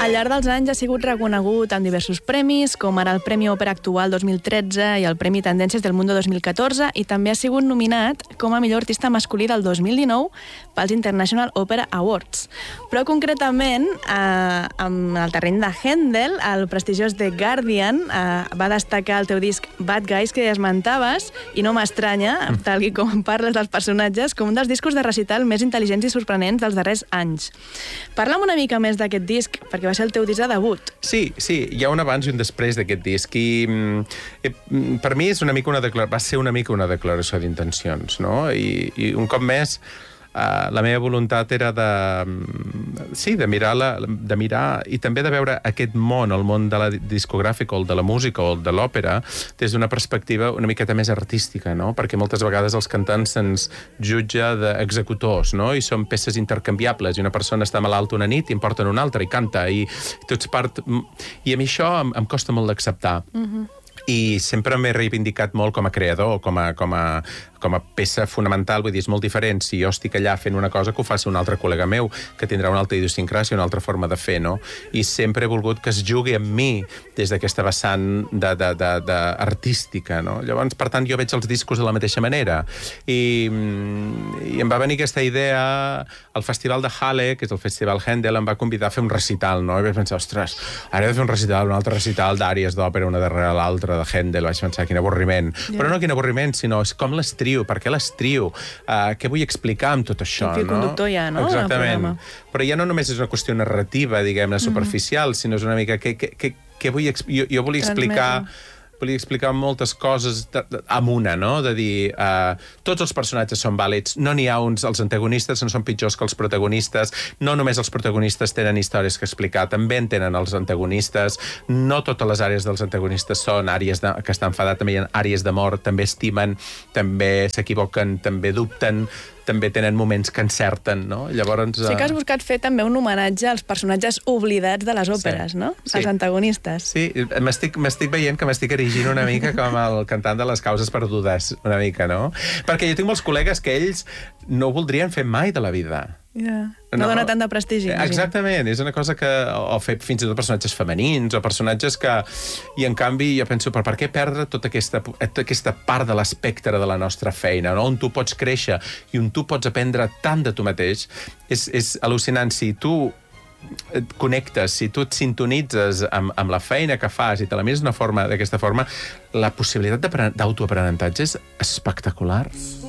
Al llarg dels anys ha sigut reconegut amb diversos premis, com ara el Premi Òpera Actual 2013 i el Premi Tendències del Mundo 2014, i també ha sigut nominat com a millor artista masculí del 2019 pels International Opera Awards. Però concretament, amb el terreny de Händel, el prestigiós The Guardian va destacar el teu disc Bad Guys, que ja esmentaves, i no m'estranya, tal com parles dels personatges, com un dels discos de recital més intel·ligents i sorprenents dels darrers anys. Parla'm una mica més d'aquest disc, perquè va ser el teu disc de debut. Sí, hi ha un abans i un després d'aquest disc, i per mi va ser una mica una declaració d'intencions, no? I un cop més, la meva voluntat era de mirar i també de veure aquest món, el món de la discogràfica o de la música o de l'òpera, des d'una perspectiva una miqueta més artística, no? Perquè moltes vegades els cantants se'ns jutja d'executors, no? I són peces intercanviables, i una persona està malalta una nit i en porten una altra i canta, i tots i a mi això em costa molt d'acceptar. I sempre m'he reivindicat molt com a creador, com a peça fonamental, vull dir, és molt diferent si jo estic allà fent una cosa que ho faci un altre col·lega meu, que tindrà una altra idiosincràsia, una altra forma de fer, no? I sempre he volgut que es jugui amb mi des d'aquesta vessant artística, no? Llavors, per tant, jo veig els discos de la mateixa manera. I em va venir aquesta idea, el Festival de Halle, que és el Festival Händel, em va convidar a fer un recital, no? I vaig pensar, ostres, ara he de fer un altre recital d'àries d'òpera, una darrere l'altra, de Händel. Vaig pensar, quin avorriment. Però no quin avorriment, sinó com les trio, per què les trio, què vull explicar amb tot això, no? El conductor ja, no? Exactament. Però ja no només és una qüestió narrativa, diguem-ne, superficial, sinó és una mica què vull... Jo volia explicar moltes coses amb una, no? De dir, tots els personatges són vàlids, no n'hi ha uns, els antagonistes no són pitjors que els protagonistes, no només els protagonistes tenen històries que explicar, també en tenen els antagonistes, no totes les àrees dels antagonistes són àrees que estan enfadats, també hi ha àrees d'amor, també estimen, també s'equivoquen, també dubten, també tenen moments que encerten, no? Llavors... Sí que has buscat fer també un homenatge als personatges oblidats de les òperes, no? Els antagonistes. Sí, m'estic veient que m'estic erigint una mica com el cantant de les causes perdudes, una mica, no? Perquè jo tinc molts col·legues que ells no ho voldrien fer mai de la vida. No dona tant de prestigi. Exactament, és una cosa que... O fer fins i tot personatges femenins, o personatges que... I en canvi jo penso, per què perdre tota aquesta part de l'espectre de la nostra feina, no? On tu pots créixer i on tu pots aprendre tant de tu mateix. És al·lucinant. Si tu et connectes, si tu et sintonitzes amb la feina que fas i te la mires d'aquesta forma, la possibilitat d'autoaprenentatge és espectacular.